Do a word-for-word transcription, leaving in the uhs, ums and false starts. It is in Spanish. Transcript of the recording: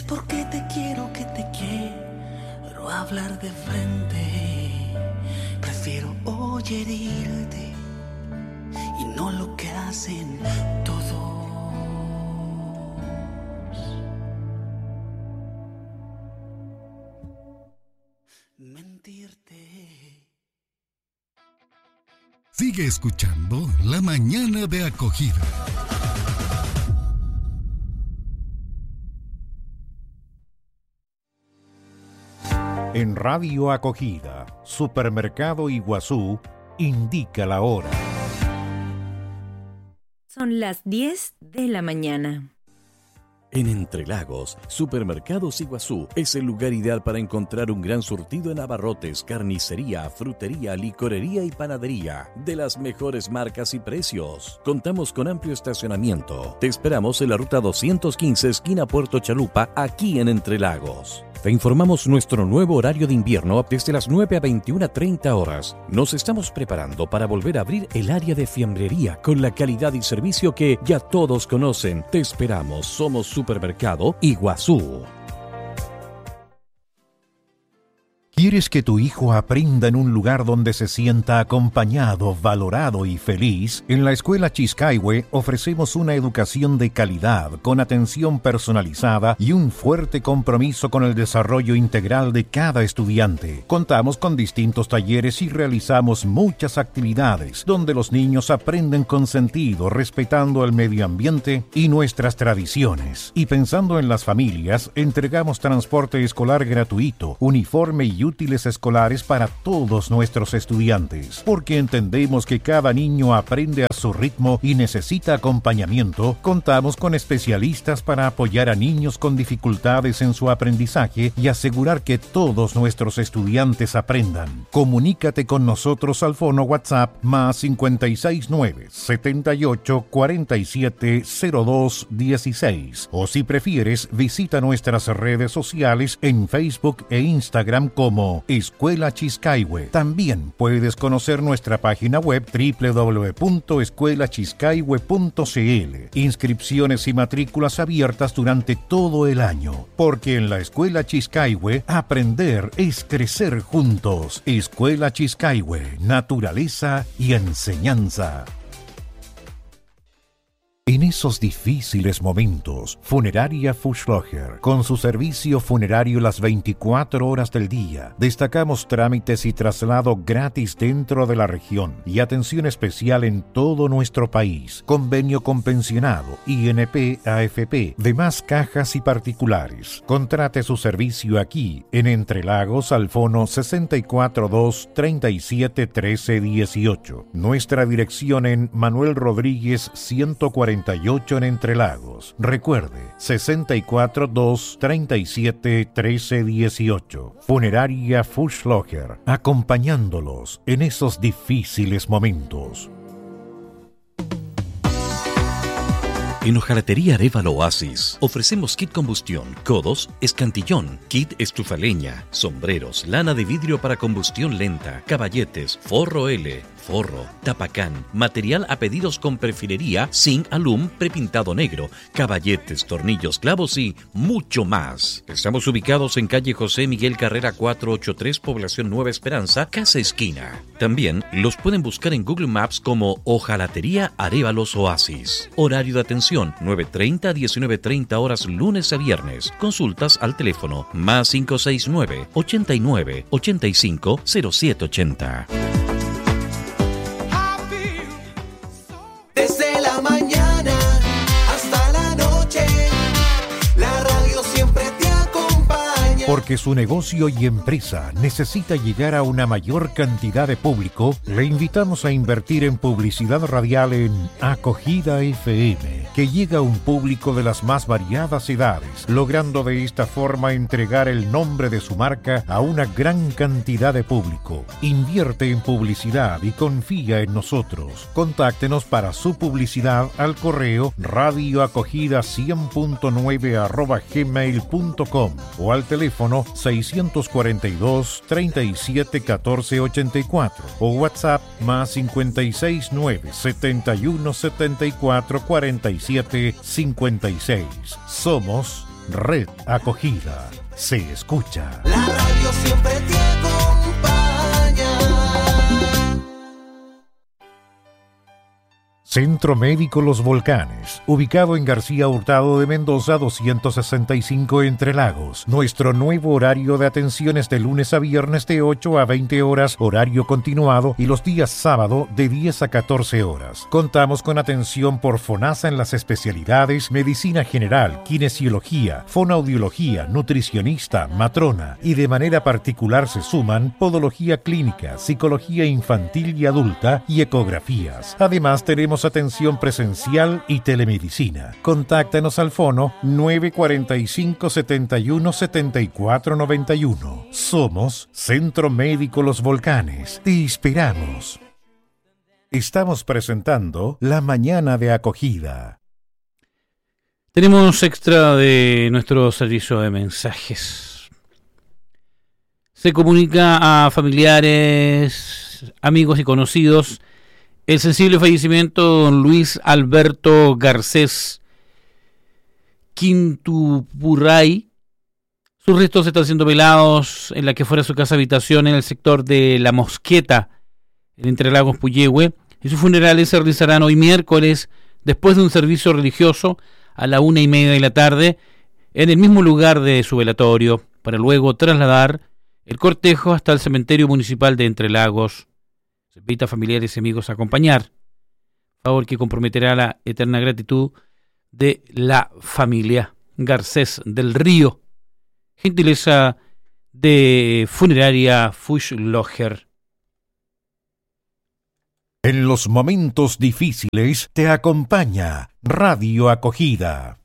porque te quiero que te quiero hablar de frente. Prefiero hoy herirte y no lo que hacen todos. Mentirte. Sigue escuchando La Mañana de Acogida. En Radio Acogida, Supermercado Iguazú, indica la hora. Son las diez de la mañana. En Entre Lagos, Supermercados Iguazú es el lugar ideal para encontrar un gran surtido en abarrotes, carnicería, frutería, licorería y panadería, de las mejores marcas y precios. Contamos con amplio estacionamiento. Te esperamos en la ruta doscientos quince, esquina Puerto Chalupa, aquí en Entre Lagos. Te informamos nuestro nuevo horario de invierno desde las nueve a veintiuna treinta horas. Nos estamos preparando para volver a abrir el área de fiambrería con la calidad y servicio que ya todos conocen. Te esperamos. Somos Supermercado Iguazú. ¿Quieres que tu hijo aprenda en un lugar donde se sienta acompañado, valorado y feliz? En la Escuela Chiscaihue ofrecemos una educación de calidad, con atención personalizada y un fuerte compromiso con el desarrollo integral de cada estudiante. Contamos con distintos talleres y realizamos muchas actividades donde los niños aprenden con sentido, respetando el medio ambiente y nuestras tradiciones. Y pensando en las familias, entregamos transporte escolar gratuito, uniforme y útiles escolares para todos nuestros estudiantes, porque entendemos que cada niño aprende a su ritmo y necesita acompañamiento. Contamos con especialistas para apoyar a niños con dificultades en su aprendizaje y asegurar que todos nuestros estudiantes aprendan. Comunícate con nosotros al fono WhatsApp más cinco seis nueve, setenta y ocho, cuarenta y siete, cero dos dieciséis, o si prefieres, visita nuestras redes sociales en Facebook e Instagram como Escuela Chiscaihue. También puedes conocer nuestra página web doble u doble u doble u punto escuela chiscaihue punto c l. Inscripciones y matrículas abiertas durante todo el año, porque en la Escuela Chiscaihue aprender es crecer juntos. Escuela Chiscaihue, naturaleza y enseñanza. En esos difíciles momentos, Funeraria Fuschlocher, con su servicio funerario las veinticuatro horas del día, destacamos trámites y traslado gratis dentro de la región y atención especial en todo nuestro país. Convenio con pensionado, I N P, A F P, demás cajas y particulares. Contrate su servicio aquí, en Entre Lagos, al fono sesenta y cuatro dos, treinta y siete, trece, dieciocho. Nuestra dirección en Manuel Rodríguez ciento cuarenta y ocho en Entre Lagos. Recuerde, sesenta y cuatro dos, treinta y siete, trece, dieciocho. Funeraria Fuschlocher, acompañándolos en esos difíciles momentos. En Hojalatería Arévalo Oasis ofrecemos kit combustión, codos, escantillón, kit estufa leña, sombreros, lana de vidrio para combustión lenta, caballetes, forro L, forro, tapacán, material a pedidos con perfilería, zinc, alum, prepintado negro, caballetes, tornillos, clavos y mucho más. Estamos ubicados en calle José Miguel Carrera cuatrocientos ochenta y tres, Población Nueva Esperanza, Casa Esquina. También los pueden buscar en Google Maps como Hojalatería Arévalos Oasis. Horario de atención nueve treinta a diecinueve treinta horas lunes a viernes. Consultas al teléfono más cinco seis nueve, ochenta y nueve, ochenta y cinco, cero siete ochenta. Desde la mañana hasta la noche, la radio siempre te acompaña. Porque su negocio y empresa necesita llegar a una mayor cantidad de público, le invitamos a invertir en publicidad radial en Acogida F M, que llega a un público de las más variadas edades, logrando de esta forma entregar el nombre de su marca a una gran cantidad de público. Invierte en publicidad y confía en nosotros. Contáctenos para su publicidad al correo radioacogida cien punto nueve arroba gmail punto com o al teléfono seiscientos cuarenta y dos, treinta y siete, catorce, ochenta y cuatro o WhatsApp más cincuenta y seis nueve, setenta y uno, setenta y cuatro, cuarenta y siete, cincuenta y seis. Somos Red Acogida. Se escucha. La radio siempre te acompaña. Centro Médico Los Volcanes, ubicado en García Hurtado de Mendoza doscientos sesenta y cinco Entre Lagos. Nuestro nuevo horario de atención es de lunes a viernes de ocho a veinte horas, horario continuado, y los días sábado de diez a catorce horas. Contamos con atención por FONASA en las especialidades Medicina General, Kinesiología, Fonoaudiología, Nutricionista, Matrona, y de manera particular se suman Podología Clínica, Psicología Infantil y Adulta y Ecografías. Además tenemos atención presencial y telemedicina. Contáctanos al fono nueve cuatro cinco, setenta y uno, setenta y cuatro noventa y uno. Somos Centro Médico Los Volcanes. Te esperamos. Estamos presentando La Mañana de Acogida. Tenemos extra de nuestro servicio de mensajes. Se comunica a familiares, amigos y conocidos el sensible fallecimiento de don Luis Alberto Garcés Quintupurray. Sus restos están siendo velados en la que fuera su casa habitación en el sector de La Mosqueta, en Entre Lagos, Puyehue, y sus funerales se realizarán hoy miércoles, después de un servicio religioso a la una y media de la tarde, en el mismo lugar de su velatorio, para luego trasladar el cortejo hasta el cementerio municipal de Entre Lagos. Se invita a familiares y amigos a acompañar, favor que comprometerá la eterna gratitud de la familia Garcés del Río. Gentileza de Funeraria Fuchslocher. En los momentos difíciles te acompaña Radio Acogida.